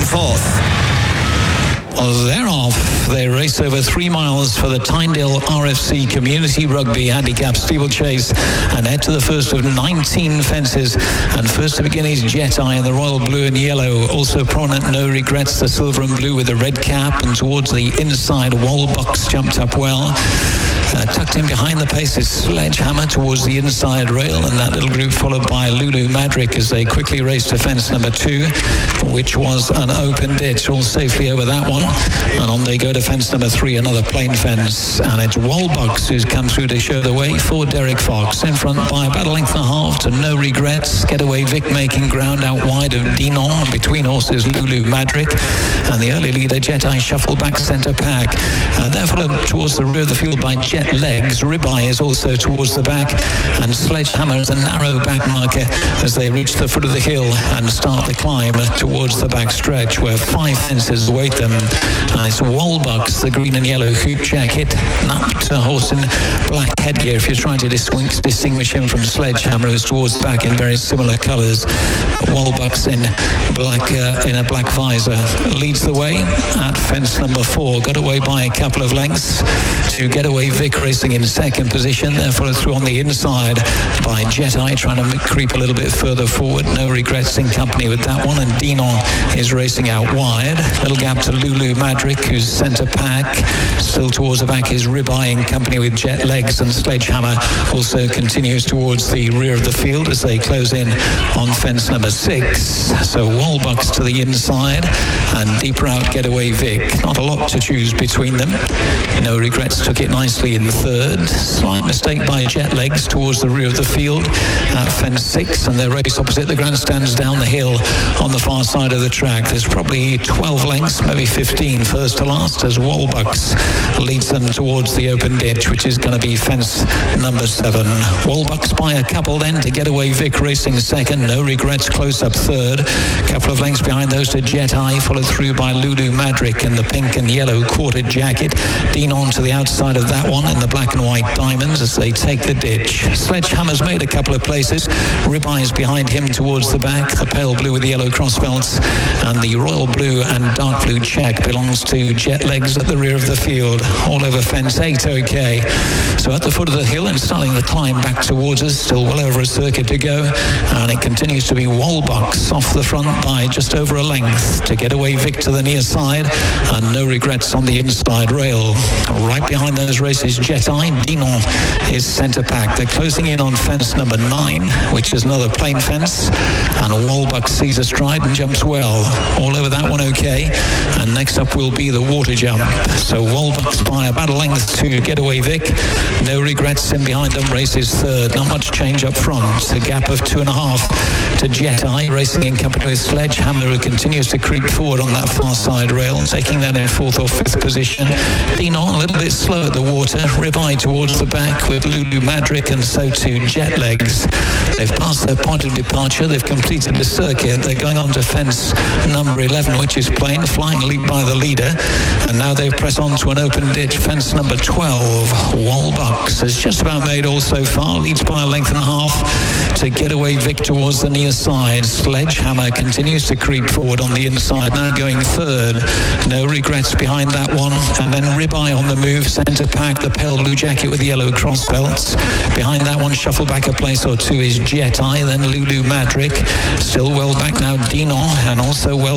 fourth. Well, they're off. They race over 3 miles for the Tyndale RFC Community Rugby Handicap Steeplechase and head to the first of 19 fences. And first to begin is Jet Eye in the royal blue and yellow. Also prominent, No Regrets, the silver and blue with the red cap. And towards the inside, Wallbucks jumped up well. Tucked in behind the pace is Sledgehammer towards the inside rail, and that little group followed by Lulu Madrick as they quickly raced to fence number 2, which was an open ditch, all safely over that one. And on they go to fence number 3, another plain fence, and it's Wallbucks who's come through to show the way for Derek Fox. In front by about a length and a half to No Regrets. Getaway Vic making ground out wide of Dinon. Between horses Lulu Madrick and the early leader Jet Eye shuffle back centre pack. They're followed towards the rear of the field by Jet Legs. Ribeye is also towards the back, and Sledgehammer is a narrow back marker as they reach the foot of the hill and start the climb towards the back stretch where 5 fences await them. It's Wallbucks, the green and yellow hoop jacket, napped horse in black headgear if you're trying to distinguish him from Sledgehammer, who's towards the back in very similar colours. Wallbucks in black in a black visor leads the way at fence number 4, got away by a couple of lengths to Getaway Vic racing in second position. They're followed through on the inside by Jet Eye trying to creep a little bit further forward. No Regrets in company with that one, and Dinon is racing out wide. Little gap to Lulu Madrick, who's centre pack. Still towards the back is Ribeye in company with Jet Legs, and Sledgehammer also continues towards the rear of the field as they close in on fence number 6. So Wallbucks to the inside and deeper out Getaway Vic. Not a lot to choose between them. No Regrets took it nicely in third. Slight mistake by Jet Legs towards the rear of the field at fence 6, and their race opposite the grandstands down the hill on the far side of the track. There's probably 12 lengths, maybe 15 first to last as Wallbucks leads them towards the open ditch, which is going to be fence number 7. Wallbucks by a couple then to Getaway Vic racing second. No Regrets close up third. Couple of lengths behind those to Jet Eye, followed through by Lulu Madrick in the pink and yellow quartered jacket. Dinon to the outside of that one in the black and white diamonds as they take the ditch. Sledgehammer's made a couple of places. Ribeye's behind him towards the back. The pale blue with the yellow crossbelts and the royal blue and dark blue check belongs to Jet Legs at the rear of the field. All over fence 8, okay. So at the foot of the hill and starting the climb back towards us, still well over a circuit to go, and it continues to be Wallbucks off the front by just over a length to Getaway Vic to the near side, and No Regrets on the inside rail. Right behind those races Jet Eye. Dinon is centre pack. They're closing in on fence number 9, which is another plain fence, and Wallbucks sees a stride and jumps well. All over that one, okay. And next up will be the water jump. So Wallbucks by about a length to Getaway Vic. No Regrets in behind them, races third. Not much change up front. A gap of 2.5 to Jet Eye, racing in company with Sledgehammer, who continues to creep forward on that far side rail, taking that in 4th or 5th position. Dinon a little bit slow at the water. Ribeye towards the back with Lulu Madrick, and so too Jet Legs. They've passed their point of departure. They've completed the circuit. They're going on to fence number 11, which is plain, flying lead by the leader. And now they press on to an open ditch, fence number 12. Wallbucks has just about made all so far, leads by a length and a half to Getaway Vic towards the near side. Sledgehammer continues to creep forward on the inside, now going third. No Regrets behind that one. And then Ribeye on the move, centre pack, the pale blue jacket with the yellow cross belts. Behind that one, shuffle back a place or two is Jet Eye, then Lulu Madrick. Still well back now, Dinon, and also well